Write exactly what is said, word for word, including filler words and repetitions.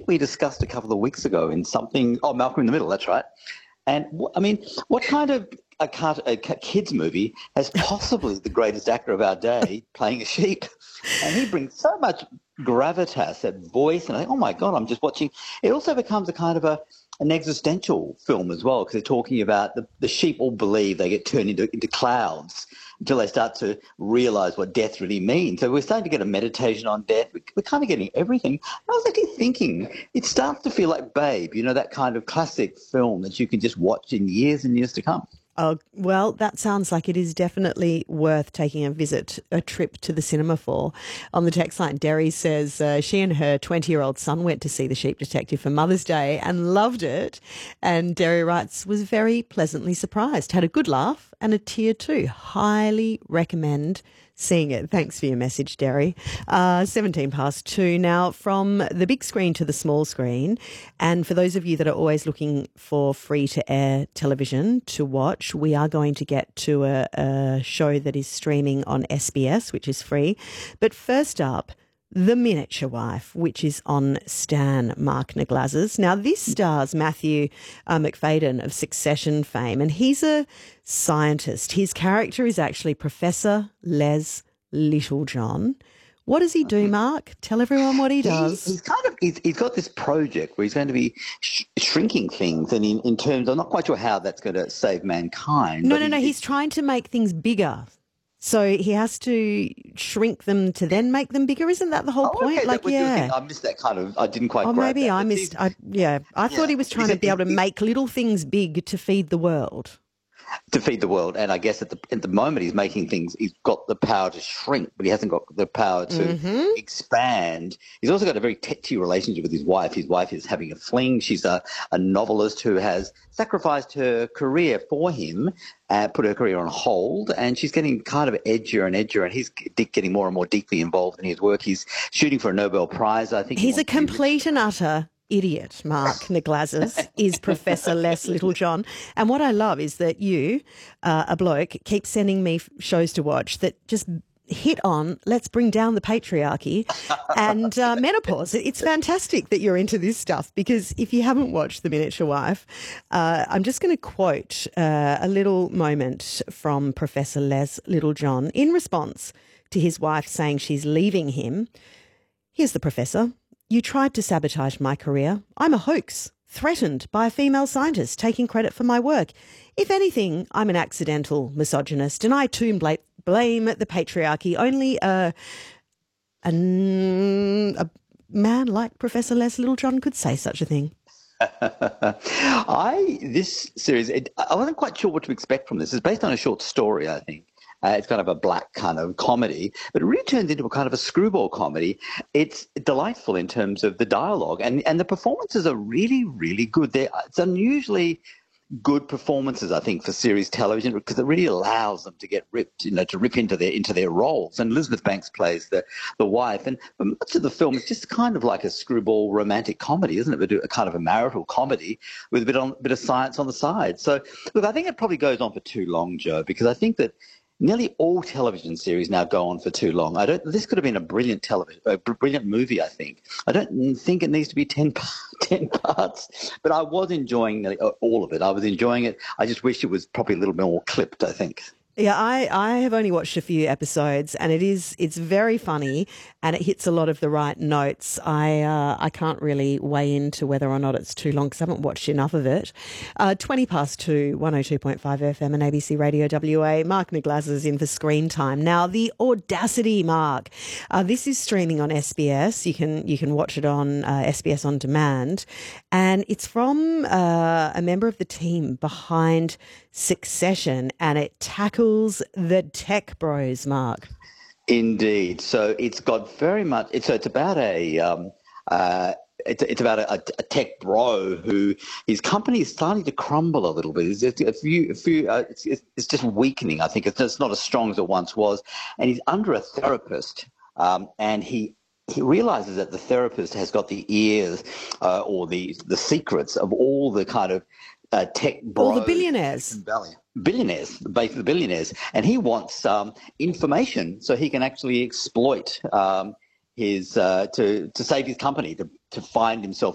we discussed a couple of weeks ago in something. Oh, Malcolm in the Middle. That's right. And wh- I mean, what kind of a, cart, a ki- kids movie has possibly the greatest actor of our day playing a sheep? And he brings so much gravitas, that voice, and I think, oh my God, I'm just watching. It also becomes a kind of a an existential film as well, because they're talking about the, the sheep all believe they get turned into, into clouds until they start to realise what death really means. So we're starting to get a meditation on death. We, we're kind of getting everything. I was actually thinking, it starts to feel like Babe, you know, that kind of classic film that you can just watch in years and years to come. Oh, well, that sounds like it is definitely worth taking a visit, a trip to the cinema for. On the text line, Derry says uh, she and her twenty-year-old son went to see The Sheep Detective for Mother's Day and loved it. And Derry writes, was very pleasantly surprised, had a good laugh and a tear too. Highly recommend seeing it. Thanks for your message, Derry. Uh, seventeen past two now, from the big screen to the small screen. And for those of you that are always looking for free-to-air television to watch, we are going to get to a, a show that is streaming on S B S, which is free. But first up, The Miniature Wife, which is on Stan Mark Naglaz's. Now, this stars Matthew uh, McFadden of Succession fame, and he's a scientist. His character is actually Professor Les Littlejohn. What does he do, Mark? Tell everyone what he does. He, he's kind of he's, he's got this project where he's going to be sh- shrinking things, and in, in terms, I'm not quite sure how that's going to save mankind. No, but no, he, no. He's trying to make things bigger. So he has to shrink them to then make them bigger. Isn't that the whole Oh, point? okay, Like, that, what you were yeah. thinking. I missed that kind of. I didn't quite. Or grab maybe that, I but missed. he's- I, yeah, I thought Yeah. he was trying He's- to be able to he's- make little things big to feed the world. to feed the world. And I guess at the at the moment he's making things. He's got the power to shrink, but he hasn't got the power to Mm-hmm. expand. He's also got a very tetchy relationship with his wife. His wife is having a fling. She's a, a novelist who has sacrificed her career for him, uh, put her career on hold, and she's getting kind of edgier and edgier. And he's getting more and more deeply involved in his work. He's shooting for a Nobel Prize. I think he He's a wants to be rich. complete and utter idiot, Mark Naglazes, is Professor Les Littlejohn. And what I love is that you, uh, a bloke, keep sending me f- shows to watch that just hit on, let's bring down the patriarchy and uh, menopause. It's fantastic that you're into this stuff, because if you haven't watched The Miniature Wife, uh, I'm just going to quote uh, a little moment from Professor Les Littlejohn in response to his wife saying she's leaving him. Here's the professor. You tried to sabotage my career. I'm a hoax, threatened by a female scientist taking credit for my work. If anything, I'm an accidental misogynist, and I too bla- blame the patriarchy. Only a, a, a man like Professor Les Littlejohn could say such a thing. I this series, it, I wasn't quite sure what to expect from this. It's based on a short story, I think. Uh, it's kind of a black kind of comedy, but it really turns into a kind of a screwball comedy. It's delightful in terms of the dialogue, and, and the performances are really, really good. They're, it's unusually good performances, I think, for series television, because it really allows them to get ripped, you know, to rip into their into their roles. And Elizabeth Banks plays the the wife, and for much of the film, it's just kind of like a screwball romantic comedy, isn't it? But a kind of a marital comedy with a bit on a bit of science on the side. So, look, I think it probably goes on for too long, Joe, because I think that nearly all television series now go on for too long. I don't. This could have been a brilliant television, a brilliant movie. I think. I don't think it needs to be ten, ten parts, but I was enjoying the, all of it. I was enjoying it. I just wish it was probably a little bit more clipped, I think. Yeah, I, I have only watched a few episodes, and it is it's very funny, and it hits a lot of the right notes. I uh, I can't really weigh into whether or not it's too long, because I haven't watched enough of it. Uh, twenty past two, one oh two point five F M and A B C Radio W A. Mark Naglaz is in for Screen Time. Now, the audacity, Mark. Uh, this is streaming on S B S. You can you can watch it on uh, S B S On Demand, and it's from uh, a member of the team behind Succession, and it tackles the tech bros, Mark. Indeed. So it's got very much. It's so it's about a. Um, uh, it's, it's about a, a tech bro who his company is starting to crumble a little bit. It's, it's, a few, a few, uh, it's, it's just weakening. I think it's just not as strong as it once was, and he's under a therapist, um, and he. He realizes that the therapist has got the ears uh, or the the secrets of all the kind of uh, tech bros. All the billionaires. Billionaires, basically the billionaires. And he wants um, information so he can actually exploit um, his, uh, to, to save his company, to, to find himself